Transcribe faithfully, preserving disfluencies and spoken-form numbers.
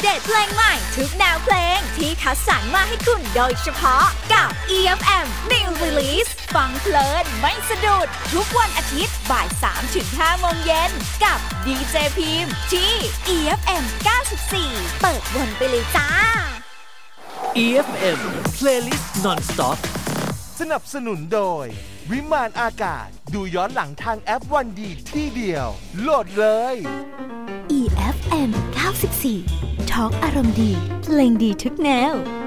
เดตเพลงใหม่ทุกแนวเพลงที่คัดสรรมาให้คุณโดยเฉพาะกับ อี เอฟ เอ็ม New Release ฟังเพลินไม่สะดุดทุกวันอาทิตย์บ่าย สามถึงห้า โมงเย็นกับดีเจพิมพ์ที่ อี เอฟ เอ็ม เก้าสิบสี่ เปิดวนไปเลยจ้าอี เอฟ เอ็ม Playlist Non-Stop สนับสนุนโดยวิมานอากาศดูย้อนหลังทางแอปวันดีที่เดียวโหลดเลยอี เอฟ เอ็ม เก้าสิบสี่ ทอล์กอารมณ์ดีเพลงดีทุกแนว